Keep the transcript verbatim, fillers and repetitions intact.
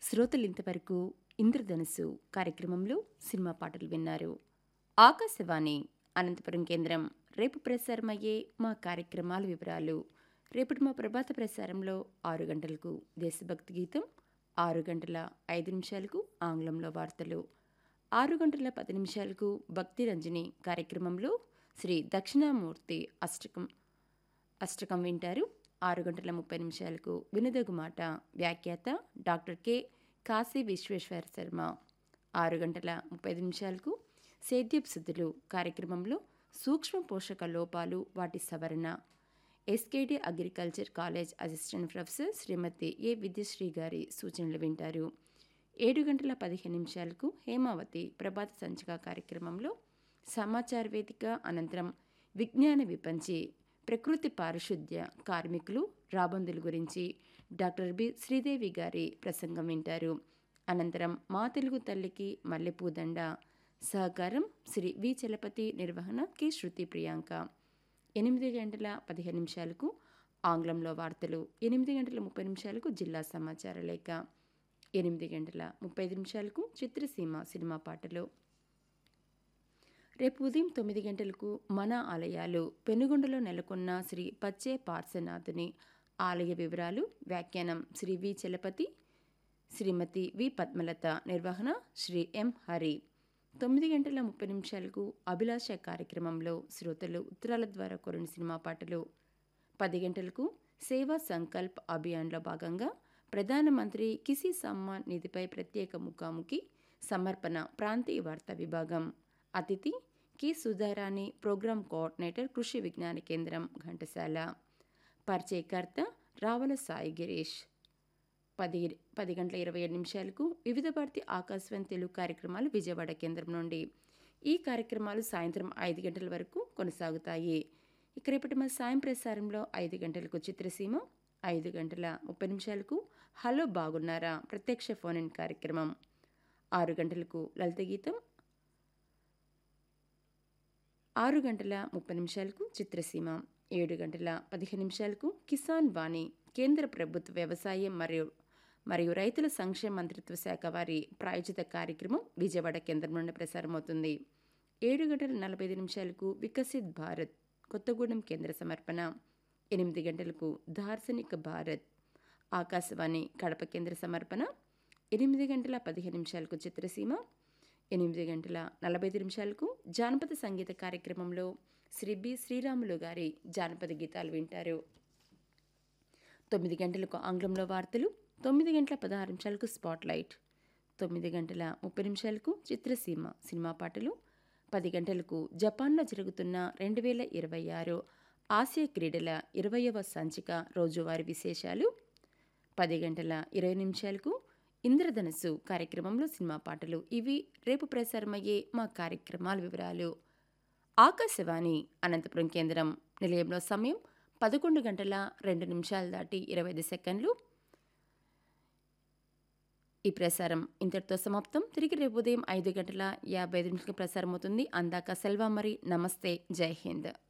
శ్రోతలు ఇంతవరకు ఇంద్రధనుసు కార్యక్రమంలో సినిమా పాటలు విన్నారు. ఆకాశవాణి అనంతపురం కేంద్రం రేపు ప్రసారమయ్యే మా కార్యక్రమాల వివరాలు. రేపటి మా ప్రభాత ప్రసారంలో ఆరు గంటలకు దేశభక్తి గీతం, ఆరు గంటల ఐదు నిమిషాలకు ఆంగ్లంలో వార్తలు, ఆరు గంటల పది నిమిషాలకు భక్తి రంజని కార్యక్రమంలో శ్రీ దక్షిణామూర్తి అష్టకం అష్టకం వింటారు. ఆరు గంటల ముప్పై నిమిషాలకు వినదగు మాట, వ్యాఖ్యాత డాక్టర్ కె కాశీ విశ్వేశ్వర శర్మ. ఆరు గంటల ముప్పై నిమిషాలకు సేద్యపు సుద్దులు కార్యక్రమంలో సూక్ష్మ పోషక లోపాలు, వాటి సవరణ, SKD agriculture college assistant professor శ్రీమతి ఏ విద్యశ్రీ గారి సూచనలు వింటారు. ఏడు గంటల పదిహేను నిమిషాలకు హేమావతి ప్రభాత సంచిక కార్యక్రమంలో సమాచార వేదిక, అనంతరం విజ్ఞాన విపంచి ప్రకృతి పారిశుద్ధ్య కార్మికులు రాబందుల గురించి డాక్టర్ బి శ్రీదేవి గారి ప్రసంగం వింటారు. అనంతరం మా తెలుగు తల్లికి మల్లెపూదండ, సహకారం శ్రీ వి చలపతి, నిర్వహణ కె శృతి ప్రియాంక. ఎనిమిది గంటల పదిహేను నిమిషాలకు ఆంగ్లంలో వార్తలు, ఎనిమిది గంటల ముప్పై నిమిషాలకు జిల్లా సమాచార లేఖ, ఎనిమిది గంటల ముప్పై ఐదు నిమిషాలకు చిత్రసీమ సినిమా పాటలు. రేపు ఉదయం తొమ్మిది గంటలకు మన ఆలయాలు, పెనుగొండలో నెలకొన్న శ్రీ పచ్చే పార్శ్వనాథుని ఆలయ వివరాలు, వ్యాఖ్యానం శ్రీ వి చలపతి, శ్రీమతి వి పద్మలత, నిర్వహణ శ్రీ ఎం హరి. తొమ్మిది గంటల ముప్పై నిమిషాలకు అభిలాష కార్యక్రమంలో శ్రోతలు ఉత్తరాల ద్వారా కోరిన సినిమా పాటలు. పది గంటలకు సేవా సంకల్ప్ అభియాన్లో భాగంగా ప్రధానమంత్రి కిసి సమ్మాన్ నిధిపై ప్రత్యేక ముఖాముఖి, సమర్పణ ప్రాంతీయ వార్తా విభాగం. అతిథి కె సుధారాణి, ప్రోగ్రామ్ కోఆర్డినేటర్, కృషి విజ్ఞాన కేంద్రం ఘంటసాల. పరిచయకర్త రావల సాయి గిరీష్. పది పది గంటల ఇరవై ఏడు నిమిషాలకు వివిధ భారతి ఆకాశవాణి తెలుగు కార్యక్రమాలు విజయవాడ కేంద్రం నుండి. ఈ కార్యక్రమాలు సాయంత్రం ఐదు గంటల వరకు కొనసాగుతాయి. ఇక రేపటి మా సాయం ప్రసారంలో ఐదు గంటలకు చిత్రసీమ, ఐదు గంటల ముప్పై నిమిషాలకు హలో బాగున్నారా ప్రత్యక్ష ఫోన్ ఇన్ కార్యక్రమం, ఆరు గంటలకు లలిత గీతం, ఆరు గంటల ముప్పై నిమిషాలకు చిత్రసీమ, ఏడు గంటల పదిహేను నిమిషాలకు కిసాన్ వాణి, కేంద్ర ప్రభుత్వ వ్యవసాయం మరియు మరియు రైతుల సంక్షేమ మంత్రిత్వ శాఖ వారి ప్రాయోజిత కార్యక్రమం విజయవాడ కేంద్రం నుండి ప్రసారమవుతుంది. ఏడు గంటల నలభై ఐదు నిమిషాలకు వికసిత్ భారత్, కొత్తగూడెం కేంద్ర సమర్పణ. ఎనిమిది గంటలకు దార్శనిక భారత్, ఆకాశవాణి కడప కేంద్ర సమర్పణ. ఎనిమిది గంటల పదిహేను నిమిషాలకు చిత్రసీమ, ఎనిమిది గంటల నలభై ఐదు నిమిషాలకు జానపద సంగీత కార్యక్రమంలో శ్రీ బి శ్రీరాములు గారి జానపద గీతాలు వింటారు. తొమ్మిది గంటలకు ఆంగ్లంలో వార్తలు, తొమ్మిది గంటల పదహారు నిమిషాలకు స్పాట్లైట్, తొమ్మిది గంటల ముప్పై నిమిషాలకు చిత్రసీమ సినిమా పాటలు. పది గంటలకు జపాన్లో జరుగుతున్న రెండు వేల ఇరవై ఆరు ఆసియా క్రీడల ఇరవయవ సంచిక రోజువారీ విశేషాలు. పది గంటల ఇరవై నిమిషాలకు ఇంద్రధనుసు కార్యక్రమంలో సినిమా పాటలు. ఇవి రేపు ప్రసారమయ్యే మా కార్యక్రమాల వివరాలు. ఆకాశవాణి అనంతపురం కేంద్రం నిలయంలో సమయం పదకొండు గంటల రెండు నిమిషాలు దాటి ఇరవై ఐదు సెకండ్లు. ఈ ప్రసారం ఇంతటితో సమాప్తం. తిరిగి రేపు ఉదయం ఐదు గంటల యాభై ఐదు నిమిషాలకు ప్రసారం అవుతుంది. అందాక సెల్వా మరి. నమస్తే, జై హింద్.